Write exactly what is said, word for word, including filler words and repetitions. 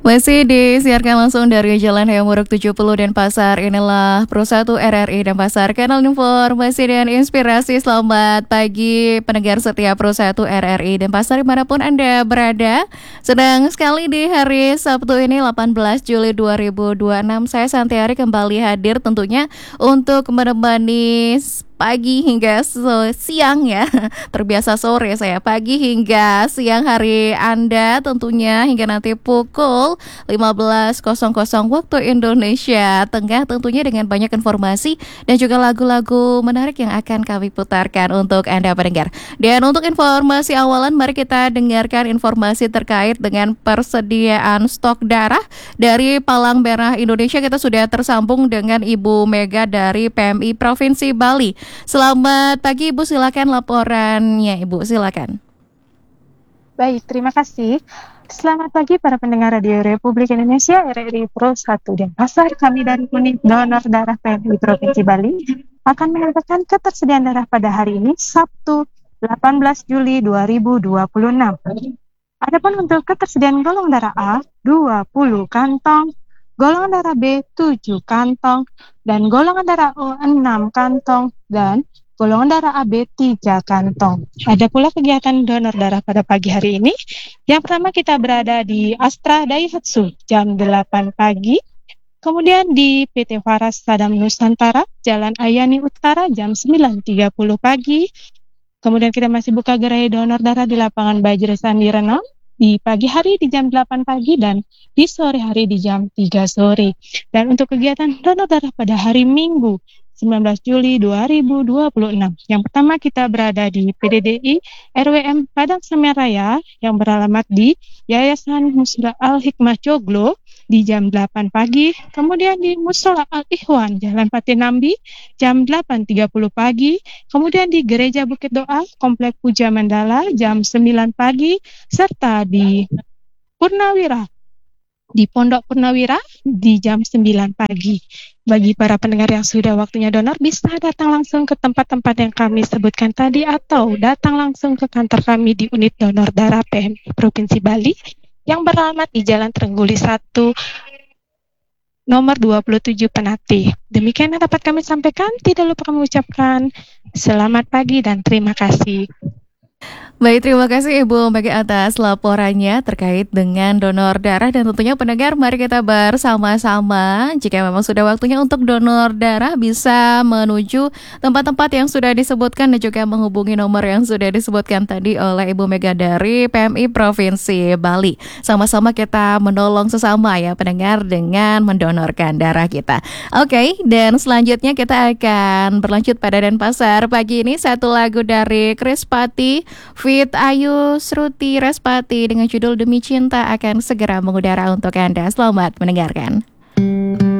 Masih disiarkan langsung dari Jalan Hayam Wuruk tujuh puluh Denpasar. Inilah Pro satu R R I Denpasar, kanal informasi dan inspirasi. Selamat pagi pendengar setia Pro satu R R I Denpasar dimanapun Anda berada. Sedang sekali di hari Sabtu ini delapan belas Juli dua ribu dua puluh enam. Saya Santiari kembali hadir tentunya untuk menemani pagi hingga so, siang ya. Terbiasa sore saya, pagi hingga siang hari Anda tentunya hingga nanti pukul lima belas waktu Indonesia Tengah, tentunya dengan banyak informasi dan juga lagu-lagu menarik yang akan kami putarkan untuk Anda pendengar. Dan untuk informasi awalan, mari kita dengarkan informasi terkait dengan persediaan stok darah dari Palang Merah Indonesia. Kita sudah tersambung dengan Ibu Mega dari P M I Provinsi Bali. Selamat pagi Ibu, silakan laporannya Ibu, silakan. Baik, terima kasih. Selamat pagi para pendengar Radio Republik Indonesia R R I Pro satu Denpasar. Kami dari unit donor darah P M I Provinsi Bali akan menyampaikan ketersediaan darah pada hari ini Sabtu delapan belas Juli dua ribu dua puluh enam. Adapun untuk ketersediaan golongan darah A dua puluh kantong, golongan darah B tujuh kantong, dan golongan darah O enam kantong, dan golongan darah A B tiga kantong. Ada pula kegiatan donor darah pada pagi hari ini. Yang pertama kita berada di Astra Daihatsu jam delapan pagi. Kemudian di P T Faras Sadam Nusantara, Jalan Ayani Utara jam sembilan tiga puluh pagi. Kemudian kita masih buka gerai donor darah di lapangan Bajra Sandi Renang di pagi hari di jam delapan pagi dan di sore hari di jam tiga sore. Dan untuk kegiatan donor darah pada hari Minggu sembilan belas Juli dua ribu dua puluh enam. Yang pertama kita berada di P D D I R W M Padang Semeraya yang beralamat di Yayasan Musla Al-Hikmah Joglo di jam delapan pagi. Kemudian di Musola Al-Ikhwan Jalan Patinambi jam delapan tiga puluh pagi. Kemudian di Gereja Bukit Doa Komplek Puja Mandala jam sembilan pagi. Serta di Purnawira di Pondok Purnawira di jam sembilan pagi. Bagi para pendengar yang sudah waktunya donor, bisa datang langsung ke tempat-tempat yang kami sebutkan tadi atau datang langsung ke kantor kami di unit donor darah P M I Provinsi Bali yang beralamat di Jalan Trengguli satu nomor dua puluh tujuh Penati. Demikian yang dapat kami sampaikan. Tidak lupa kami ucapkan selamat pagi dan terima kasih. Baik, terima kasih Ibu Mega atas laporannya terkait dengan donor darah. Dan tentunya pendengar, mari kita bersama-sama, jika memang sudah waktunya untuk donor darah, bisa menuju tempat-tempat yang sudah disebutkan dan juga menghubungi nomor yang sudah disebutkan tadi oleh Ibu Mega dari P M I Provinsi Bali. Sama-sama kita menolong sesama ya pendengar dengan mendonorkan darah kita. Oke, dan selanjutnya kita akan berlanjut pada Denpasar pagi ini. Satu lagu dari Krispati Fit Ayu Sruti Respati dengan judul Demi Cinta akan segera mengudara untuk Anda. Selamat mendengarkan.